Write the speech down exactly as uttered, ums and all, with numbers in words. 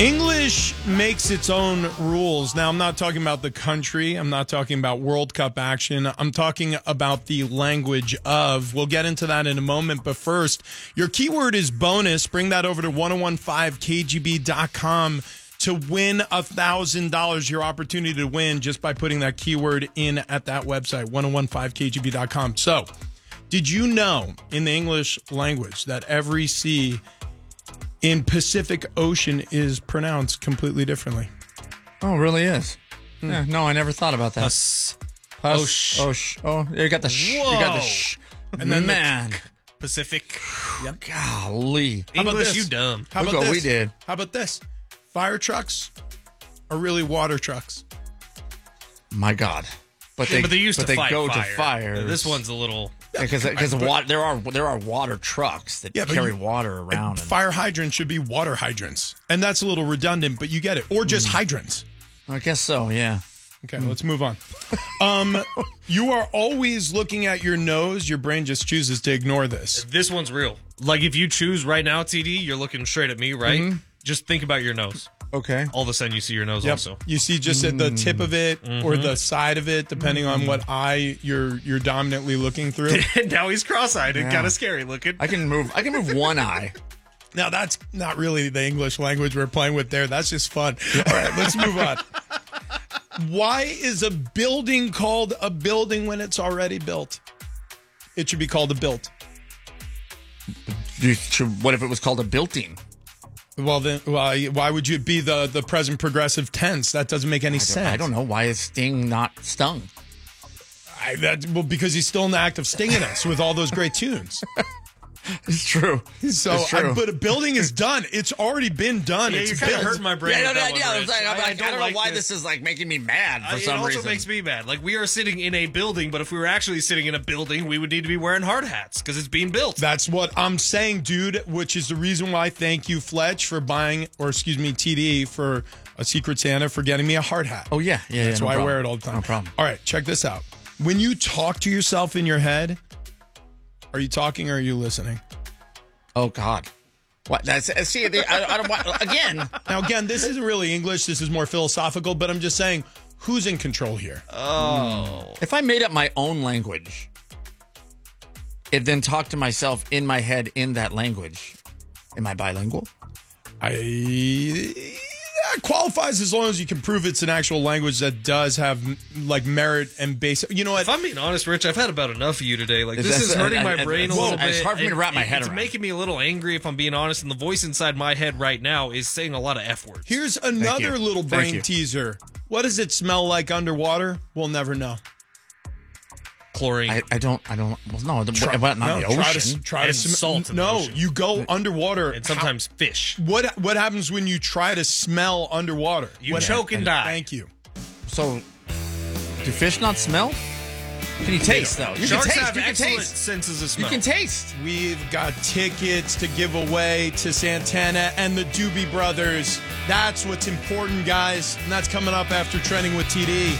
English makes its own rules. Now, I'm not talking about the country. I'm not talking about World Cup action. I'm talking about the language of. We'll get into that in a moment. But first, your keyword is bonus. Bring that over to ten fifteen K G B dot com to win one thousand dollars. Your opportunity to win just by putting that keyword in at that website, ten fifteen K G B dot com. So, did you know in the English language that every C in Pacific Ocean is pronounced completely differently? Oh, it really is. Hmm. Yeah, no, I never thought about that. Us. Pus, Osh. Osh. Oh, you got the sh. Whoa. You got the sh. And then Man. the Pacific. Yep. Golly. How about English, this? you dumb. How Look about what this? we did. How about this? Fire trucks are really water trucks. My God. But Yeah, they, but they used but to they fight go fire. to fire. This one's a little. because because but- water there are there are water trucks that Yeah, but carry you- water around. And, Fire hydrants should be water hydrants. And that's a little redundant, but you get it. Or just hydrants. I guess so. Yeah. Okay, let's move on. Um, you are always looking at your nose. Your brain just chooses to ignore this. This one's real. Like if you choose right now, T D, you're looking straight at me, right? Mm-hmm. Just think about your nose. Okay. All of a sudden, you see your nose Yep. also. You see just at the tip of it or the side of it, depending on what eye you're you're dominantly looking through. Now he's cross-eyed and Yeah. kind of scary looking. I can move. I can move one eye. Now, that's not really the English language we're playing with there. That's just fun. All right, let's move on. Why is a building called a building when it's already built? It should be called a built. You should- What if it was called a building? Well, then, why why would you be the, the present progressive tense? That doesn't make any I sense. don't, I don't know. Why is Sting not stung? I, that, well, because he's still in the act of stinging us with all those great tunes. It's true. So, It's true. I, but a building is done. It's already been done. Yeah, it's you're kind of built. hurting my brain. Yeah, with no, that no, one, yeah. I Rich. was like, I'm like, I don't, know like why this. is like making me mad for Uh, some it also reason. makes me mad. Like we are sitting in a building, but if we were actually sitting in a building, we would need to be wearing hard hats because it's being built. That's what I'm saying, dude, which is the reason why thank you, Fletch, for buying, or excuse me, T D, for a Secret Santa, for getting me a hard hat. Oh yeah, yeah. That's yeah, no why I problem. wear it all the time. No problem. All right, check this out. When you talk to yourself in your head, are you talking or are you listening? Oh God. What? That's see. They, I, I don't want again. Now, again, this isn't really English. This is more philosophical, but I'm just saying, who's in control here? Oh, If I made up my own language, and then talk to myself in my head in that language, am I bilingual? I that qualifies as long as you can prove it's an actual language that does have like merit and base. You know what? if I'm being honest, Rich, I've had about enough of you today. Like Is this that- is hurting I- my I- brain a Whoa, little bit. it's hard for me to and wrap my it- head It's around. making me a little angry, if I'm being honest. And the voice inside my head right now is saying a lot of f words. Here's another you. little Thank brain you. teaser. What does it smell like underwater? We'll never know. Chlorine. I, I don't. I don't. Well, no, the, Try- what, not no, the try ocean. to, try And to sm- salt in the No, ocean. you go underwater. and sometimes fish. How- what what happens when you try to smell underwater? You What choke and die. Thank you. So, do fish not smell? Can you taste though? You Sharks can taste. have You can excellent taste. senses of You smell. can taste. We've got tickets to give away to Santana and the Doobie Brothers. That's what's important, guys. And that's coming up after Trending with T D.